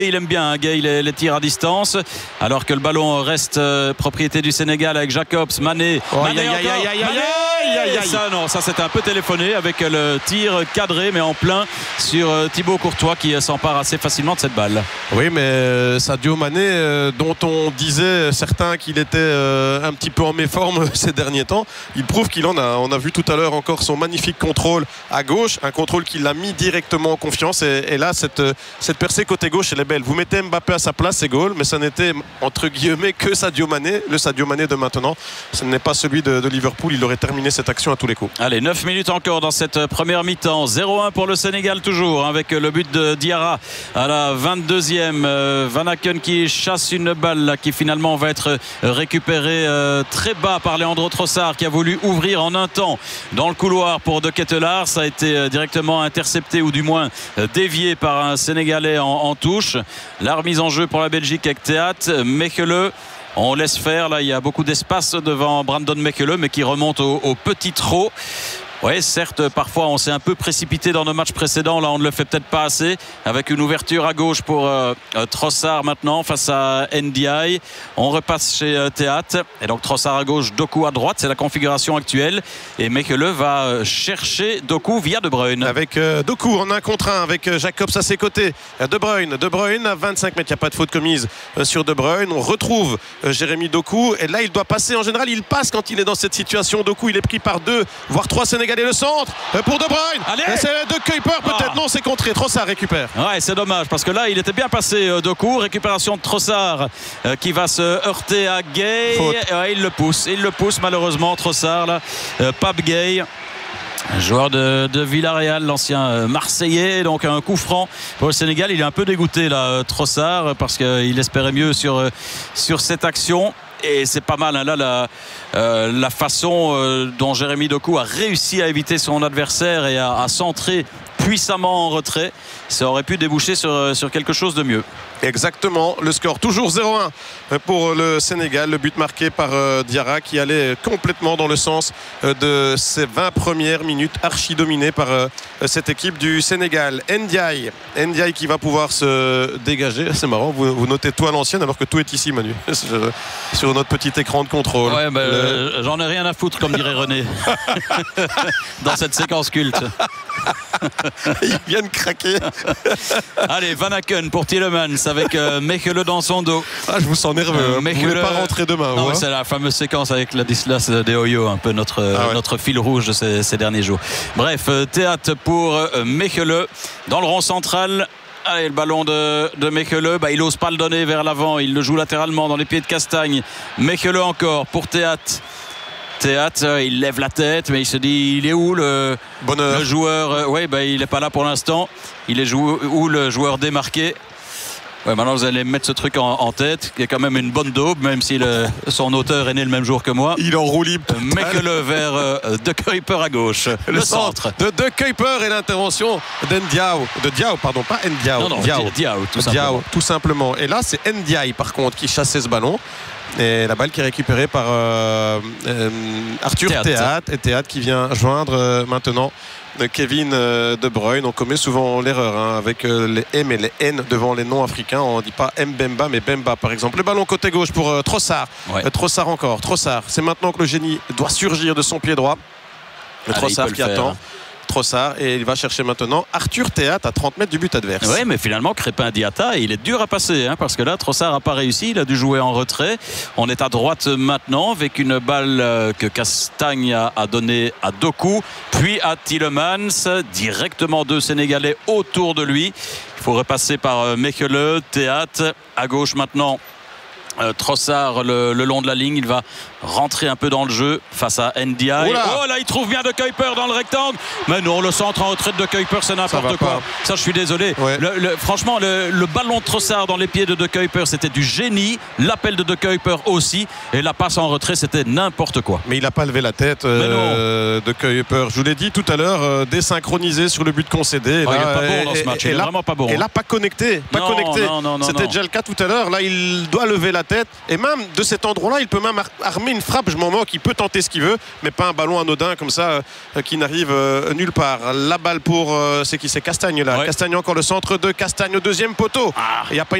Il aime bien, hein, Gay, les tirs à distance, alors que le ballon reste propriété du Sénégal avec Jacobs, Mané. Ça c'était un peu téléphoné avec le tir cadré, mais en plein sur Thibaut Courtois qui s'empare assez facilement de cette balle. Oui, mais Sadio Mané, dont on disait certains qu'il était un petit peu en méforme ces derniers temps, il prouve qu'il en a. On a vu tout à l'heure encore son magnifique contrôle à gauche, un contrôle qui l'a mis directement en confiance. Et là, cette percée côté gauche, elle est belle. Vous mettez Mbappé à sa place, c'est goal, mais ça n'était entre guillemets que Sadio Mané. Le Sadio Mané de maintenant, ce n'est pas celui de Liverpool. Il aurait terminé cette action à tous les coups. Allez, 9 minutes encore dans cette première mi-temps. 0-1 pour le Sénégal toujours, avec le but de Diarra à la 22e. Van Aken qui chasse une balle là, qui finalement va être récupérée très bas par Leandro Trossard, qui a voulu ouvrir en un temps dans le couloir pour De Ketelaere. Ça a été directement intercepté, ou du moins dévié par un Sénégalais en touche. La remise en jeu pour la Belgique avec Théat, Mechele. On laisse faire, là il y a beaucoup d'espace devant Brandon Mechele, mais qui remonte au petit trot. Oui, certes, parfois on s'est un peu précipité dans nos matchs précédents. Là, on ne le fait peut-être pas assez. Avec une ouverture à gauche pour Trossard maintenant face à Ndiaye. On repasse chez Théat. Et donc Trossard à gauche, Doku à droite. C'est la configuration actuelle. Et Mechele va chercher Doku via De Bruyne. Avec Doku en 1 contre 1 avec Jacobs à ses côtés. De Bruyne à 25 mètres. Il n'y a pas de faute commise sur De Bruyne. On retrouve Jérémy Doku. Et là, il doit passer. En général, il passe quand il est dans cette situation. Doku, il est pris par 2, voire 3 Sénégalais. Le centre pour De Bruyne. C'est De Kuiper peut-être. Non, c'est contré. Trossard récupère. Ouais, c'est dommage parce que là il était bien passé Doku. Récupération de Trossard qui va se heurter à Gay. Il le pousse malheureusement Trossard là. Pape Gay, joueur de Villarreal, l'ancien Marseillais. Donc un coup franc pour le Sénégal. Il est un peu dégoûté là, Trossard, parce qu'il espérait mieux sur cette action. Et c'est pas mal, hein, là la façon dont Jérémy Doku a réussi à éviter son adversaire et à centrer puissamment en retrait. Ça aurait pu déboucher sur quelque chose de mieux. Exactement, le score toujours 0-1 pour le Sénégal. Le but marqué par Diarra, qui allait complètement dans le sens de ses 20 premières minutes, archi dominé par cette équipe du Sénégal. Ndiaye qui va pouvoir se dégager. C'est marrant, vous notez tout à l'ancienne alors que tout est ici, Manu, sur notre petit écran de contrôle. Ouais, j'en ai rien à foutre, comme dirait René dans cette séquence culte. Il vient de craquer. Allez, Van Aken pour Tielemans avec Mechele dans son dos. Je vous sens nerveux. Vous ne pouvez pas rentrer demain. Non, c'est la fameuse séquence avec Ladislas Dehoyo, un peu notre fil rouge de ces derniers jours. Bref, Théat pour Mechele dans le rond central. Allez, le ballon de Mechele, il n'ose pas le donner vers l'avant. Il le joue latéralement dans les pieds de Castagne. Mechele encore pour Théat. Il lève la tête, mais il se dit, il est où le joueur? Il n'est pas là pour l'instant. Il est où le joueur démarqué? Maintenant vous allez mettre ce truc en tête, qui est quand même une bonne daube, même si son auteur est né le même jour que moi. Il en roue libre. Mechele vers De Kuiper à gauche. Le centre de De Kuiper et l'intervention d'Ndiao. De Diao, pardon, pas Ndiao. Non, Diao, tout simplement. Et là, c'est Ndiaye par contre qui chassait ce ballon. Et la balle qui est récupérée par Arthur Théat. Et Théat qui vient joindre maintenant Kevin De Bruyne. On commet souvent l'erreur avec les M et les N devant les noms africains. On ne dit pas Mbemba mais Bemba par exemple. Le ballon côté gauche pour Trossard. Trossard encore. Trossard. C'est maintenant que le génie doit surgir de son pied droit. Trossard qui attend. Trossard, et il va chercher maintenant Arthur Théat à 30 mètres du but adverse. Oui, mais finalement Crépin Diatta, il est dur à passer, parce que là Trossard n'a pas réussi, il a dû jouer en retrait. On est à droite maintenant avec une balle que Castagne a donnée à Doku, puis à Tielemans, directement 2 Sénégalais autour de lui. Il faut repasser par Mechele, Théat à gauche maintenant. Trossard le long de la ligne, il va rentrer un peu dans le jeu face à Ndiaye. Là il trouve bien De Kuiper dans le rectangle, mais non, le centre en retraite de Kuiper, c'est n'importe quoi. Ça, je suis désolé. Franchement, le ballon de Trossard dans les pieds de Kuiper, c'était du génie. L'appel de Kuiper aussi, et la passe en retrait, c'était n'importe quoi. Mais il n'a pas levé la tête de Kuiper. Je vous l'ai dit tout à l'heure, désynchronisé sur le but concédé. Il n'est pas bon dans ce match, il est vraiment pas bon. Et là, pas connecté. Non. C'était déjà le cas tout à l'heure. Là, il doit lever la tête, et même de cet endroit-là, il peut même armer met une frappe, je m'en moque, il peut tenter ce qu'il veut, mais pas un ballon anodin comme ça qui n'arrive nulle part. La balle pour c'est qui, c'est Castagne là. Ouais. Castagne encore le centre de Castagne au deuxième poteau. Il n'y a pas